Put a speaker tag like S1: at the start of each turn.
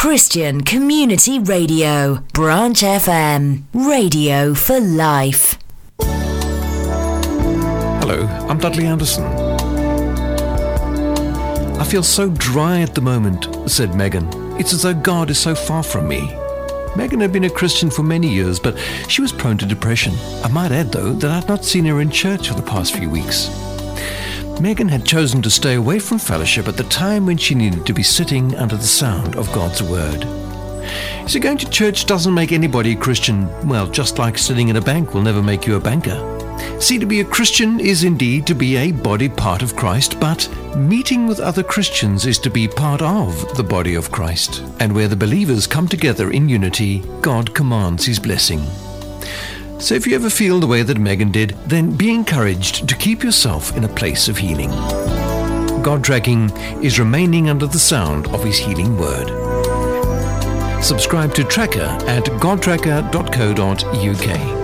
S1: Christian Community Radio, Branch FM, radio for life.
S2: Hello, I'm Dudley Anderson. I feel so dry at the moment, said Megan. It's as though God is so far from me. Megan had been a Christian for many years, but she was prone to depression. I might add, though, that I'd not seen her in church for the past few weeks. Megan had chosen to stay away from fellowship at the time when she needed to be sitting under the sound of God's Word. So going to church doesn't make anybody a Christian. Well, just like sitting in a bank will never make you a banker. See, to be a Christian is indeed to be a body part of Christ, but meeting with other Christians is to be part of the body of Christ. And where the believers come together in unity, God commands His blessing. So if you ever feel the way that Megan did, then be encouraged to keep yourself in a place of healing. God tracking is remaining under the sound of His healing word. Subscribe to Tracker at godtracker.co.uk.